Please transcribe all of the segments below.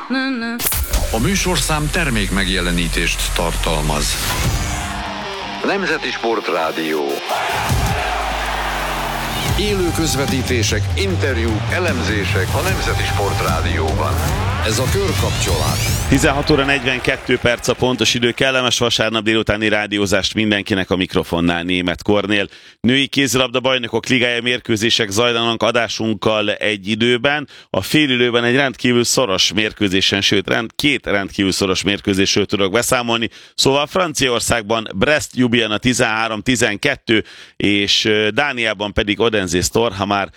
A műsorszám termék megjelenítést tartalmaz. Nemzeti Sportrádió. Élő közvetítések, interjúk, elemzések a Nemzeti Sportrádióban. Ez a Körkapcsolás. 16 óra 42 perc a pontos idő, kellemes vasárnap délutáni rádiózást mindenkinek, a mikrofonnál Németh Kornél. Női kézilabda bajnokok ligája mérkőzések zajlanak adásunkkal egy időben. A félidőben egy rendkívül szoros mérkőzésen, sőt két rendkívül szoros mérkőzésről tudok beszámolni. Szóval Franciaországban Brest-Ljubljana 13-12, és Dániában pedig Odense Storhamar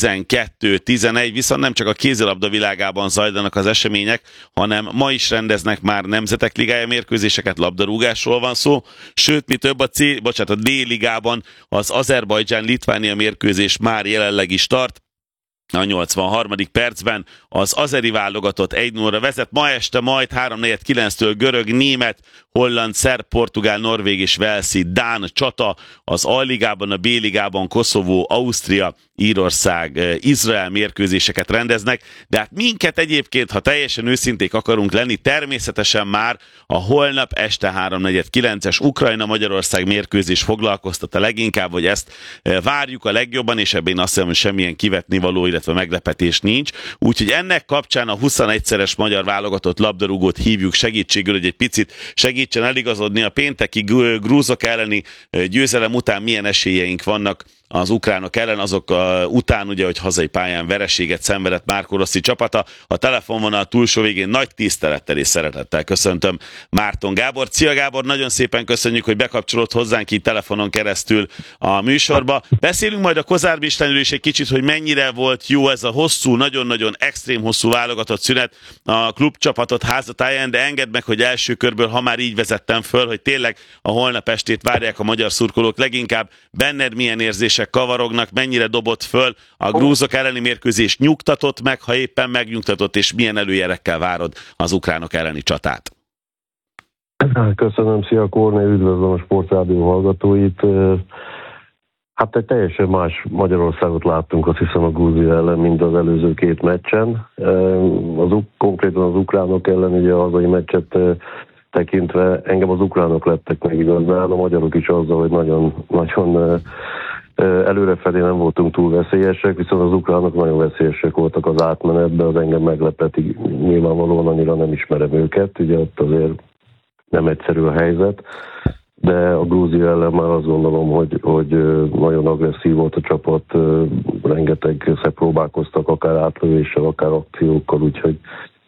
12-11, viszont nem csak a kézilabda világában zajlanak az események, hanem ma is rendeznek már nemzetek ligája mérkőzéseket, labdarúgásról van szó, sőt, mi több, a D-ligában az Azerbajdzsán-Litvánia mérkőzés már jelenleg is tart. A 83. percben az azeri válogatott 1-0-ra vezet, ma este majd 3-4-9-től görög, német, holland, szerb, portugál, norvég és velszi dán csata, az A-ligában, a B-ligában Koszovó, Ausztria, Írország, Izrael mérkőzéseket rendeznek, de hát minket egyébként, ha teljesen őszinték akarunk lenni, természetesen már a holnap este 3-4-9-es Ukrajna-Magyarország mérkőzés foglalkoztat a leginkább, hogy ezt várjuk a legjobban, és ebben azt hiszem, hogy semmilyen kivetnivaló, illetve meglepetés nincs. Úgyhogy ennek kapcsán a 21-szeres magyar válogatott labdarúgót hívjuk segítségül, hogy egy picit segítsen eligazodni a pénteki grúzok elleni győzelem után milyen esélyeink vannak az ukránok ellen, azok után ugye, hogy hazai pályán vereséget szenvedett Marco Rossi csapata. A telefonvonal túlsó végén nagy tisztelettel és szeretettel köszöntöm Márton Gábort. Szia Gábor, nagyon szépen köszönjük, hogy bekapcsolódsz hozzánk így telefonon keresztül a műsorba. Beszélünk majd a Kozárbi Istenről is egy kicsit, hogy mennyire volt jó ez a hosszú, nagyon-nagyon extrém hosszú válogatott szünet a klubcsapatot házatáján, de engedd meg, hogy első körből, ha már így vezettem föl, hogy tényleg a holnap estét várják a magyar szurkolók, leginkább benned milyen érzés kavarognak, mennyire dobott föl a grúzok elleni mérkőzés, nyugtatott meg, ha éppen megnyugtatott, és milyen előjelekkel várod az ukránok elleni csatát? Köszönöm, szia Kornél, üdvözlöm a Sportrádió hallgatóit. Hát egy teljesen más Magyarországot láttunk, azt hiszem, a Grúzia ellen, mint az előző két meccsen. Konkrétan az ukránok ellen, ugye a hazai meccset tekintve engem az ukránok lettek meg igazán, a magyarok is azzal, hogy nagyon előrefelé nem voltunk túl veszélyesek, viszont az ukránok nagyon veszélyesek voltak az átmenetben, az engem meglepeti, nyilvánvalóan annyira nem ismerem őket, ugye ott azért nem egyszerű a helyzet, de a Grúzia ellen már azt gondolom, hogy nagyon agresszív volt a csapat, rengeteg próbálkoztak, akár átlövéssel, akár akciókkal, úgyhogy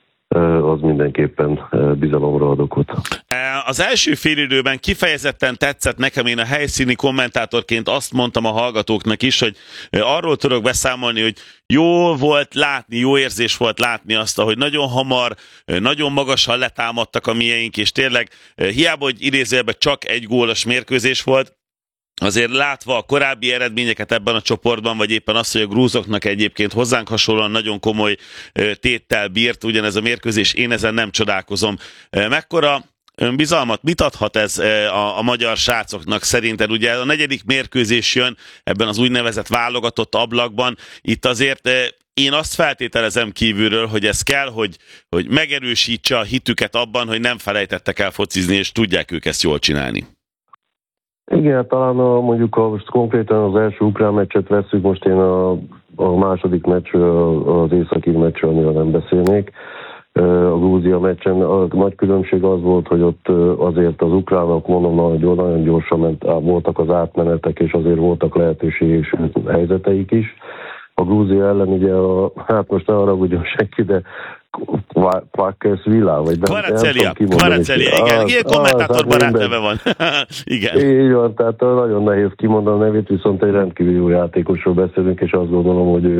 az mindenképpen bizalomra ad okot. Az első félidőben kifejezetten tetszett nekem, én a helyszíni kommentátorként azt mondtam a hallgatóknak is, hogy arról tudok beszámolni, hogy jó volt látni, jó érzés volt látni azt, hogy nagyon hamar, nagyon magasan letámadtak a mieink, és tényleg hiába, hogy idézőjelben csak egy gólos mérkőzés volt, azért látva a korábbi eredményeket ebben a csoportban, vagy éppen azt, hogy a grúzoknak egyébként hozzánk hasonlóan nagyon komoly téttel bírt ugyanez a mérkőzés, én ezen nem csodálkozom. Mekkora önbizalmat, mit adhat ez a magyar srácoknak szerinted? Ugye a negyedik mérkőzés jön ebben az úgynevezett válogatott ablakban. Itt azért én azt feltételezem kívülről, hogy ez kell, hogy megerősítse a hitüket abban, hogy nem felejtettek el focizni, és tudják ők ezt jól csinálni. Igen, talán mondjuk most konkrétan az első ukrán meccset vesszük, most én a második meccsről, az északi meccsről, amiről nem beszélnék. A Grúzia meccsen a nagy különbség az volt, hogy ott azért az ukránok, mondom, nagyon gyorsan voltak az átmenetek, és azért voltak lehetőség és helyzeteik is. A Grúzia ellen ugye, hát most ne haragudjon senki, de Kvaratskhelia, vagy Kvaratskhelia, igen. Ilyen kommentátor barátneve van. Igen. Így van, tehát nagyon nehéz kimondani a nevét, viszont egy rendkívül jó játékosról beszélünk, és azt gondolom, hogy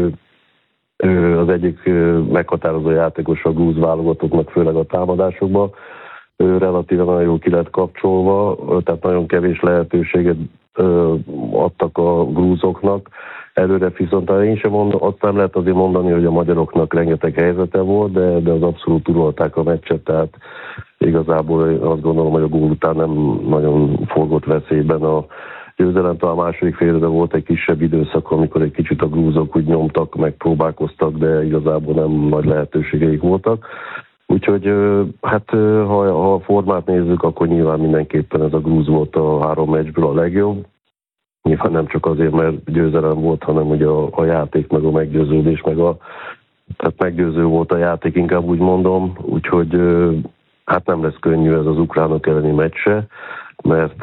ő az egyik meghatározó játékos a grúz válogatottnak, főleg a támadásokban. Ő relatíven nagyon jól ki lett kapcsolva, tehát nagyon kevés lehetőséget adtak a grúzoknak. Előre viszont én sem mondom, azt nem lehet azért mondani, hogy a magyaroknak rengeteg helyzete volt, de az abszolút uralták a meccset, tehát igazából azt gondolom, hogy a gól után nem nagyon forgott veszélyben a győzelem. Talán a második félidőben volt egy kisebb időszak, amikor egy kicsit a grúzok úgy nyomtak, meg próbálkoztak, de igazából nem nagy lehetőségeik voltak. Úgyhogy hát ha a formát nézzük, akkor nyilván mindenképpen ez a grúz volt a 3 meccsből a legjobb. Nyilván nem csak azért, mert győzelem volt, hanem ugye a játék, meg a meggyőződés, tehát meggyőző volt a játék, inkább úgy mondom. Úgyhogy hát nem lesz könnyű ez az ukránok elleni meccse, mert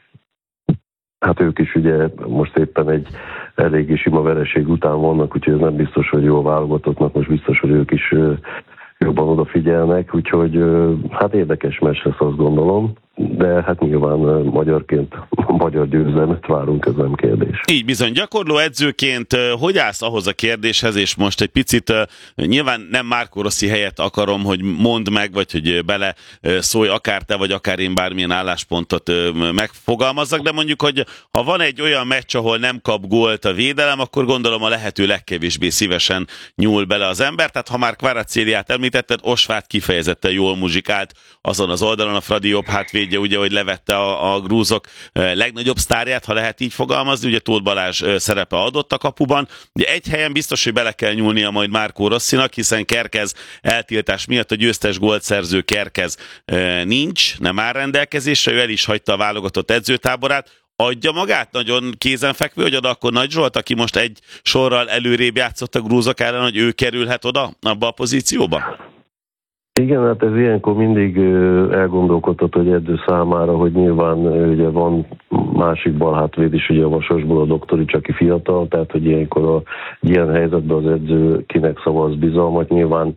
hát ők is ugye most éppen egy eléggé sima vereség után vannak, úgyhogy ez nem biztos, hogy jó válogatottnak, most biztos, hogy ők is jobban odafigyelnek, úgyhogy hát érdekes meccs lesz, azt gondolom, de hát nyilván magyarként magyar győzelmet várunk, ez nem kérdés. Így bizony, gyakorló edzőként hogy állsz ahhoz a kérdéshez, és most egy picit nyilván nem Marco Rossi helyett akarom, hogy mondd meg, vagy hogy bele szólj akár te, vagy akár én bármilyen álláspontot megfogalmazzak, de mondjuk, hogy ha van egy olyan meccs, ahol nem kap gólt a védelem, akkor gondolom a lehető legkevésbé szívesen nyúl bele az ember, tehát ha már Kvaratskhelia-t említetted, Osvát kifejezetten jól muzsikált azon az oldalon, a Fradi jobb hátvédje, ugye, hogy levette a grúzok legnagyobb sztárját, ha lehet így fogalmazni, ugye Tóth Balázs szerepe adott a kapuban. Ugye egy helyen biztos, hogy bele kell nyúlnia majd Marco Rossinak, hiszen Kerkez eltiltás miatt a győztes gólt szerző Kerkez nincs, nem áll rendelkezésre, ő el is hagyta a válogatott edzőtáborát. Adja magát nagyon kézenfekvő, hogy oda akkor Nagy Zsolt, aki most egy sorral előrébb játszott a grúzok ellen, hogy ő kerülhet oda, abba a pozícióba? Igen, hát ez ilyenkor mindig elgondolkodható egy edző számára, hogy nyilván ugye van másik balhátvéd is, ugye a Vasasból a Doktorics, aki fiatal, tehát hogy ilyenkor egy ilyen helyzetben az edző kinek szavaz bizalmat, nyilván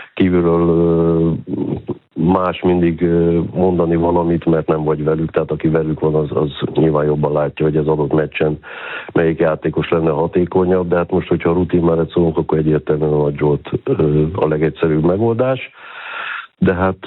kívülről más mindig mondani valamit, mert nem vagy velük, tehát aki velük van, az nyilván jobban látja, hogy az adott meccsen melyik játékos lenne hatékonyabb, de hát most, hogyha a rutin mellett szólunk, akkor egyértelműen a Nagy Zsolt a legegyszerűbb megoldás. De hát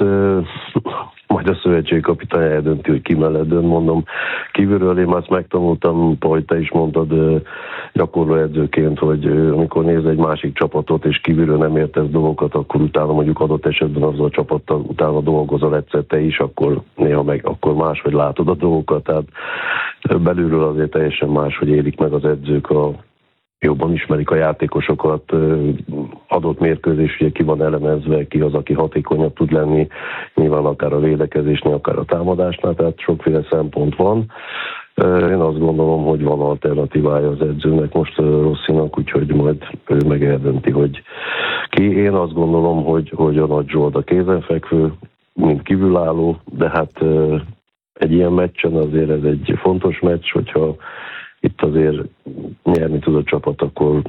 majd a szövetségkapitány eldönti, hogy ki mellett dönt, mondom. Kívülről én már ezt megtanultam, ahogy te is mondtad, gyakorló edzőként, hogy amikor néz egy másik csapatot, és kívülről nem értesz dolgokat, akkor utána mondjuk adott esetben azzal a csapattal utána dolgozol egyszer te is, akkor néha meg akkor máshogy látod a dolgokat, tehát belülről azért teljesen máshogy élik meg az edzők jobban ismerik a játékosokat, adott mérkőzés, ugye ki van elemezve, ki az, aki hatékonyabb tud lenni, nyilván akár a védekezésnél, akár a támadásnál, tehát sokféle szempont van. Én azt gondolom, hogy van alternatívája az edzőnek most Rossinak, úgyhogy majd ő meg eldönti, hogy ki. Én azt gondolom, hogy a Nagy Zsolt a kézenfekvő, mint kívülálló, de hát egy ilyen meccsen azért ez egy fontos meccs, hogyha itt azért nyerni tud a csapat, akkor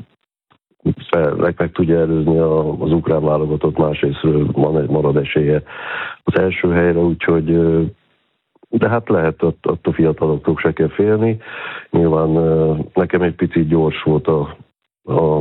meg tudja előzni az ukrán válogatott, másrésztről marad esélye az első helyre, úgyhogy de hát lehet, ott a fiataloktól se kell félni. Nyilván nekem egy picit gyors volt a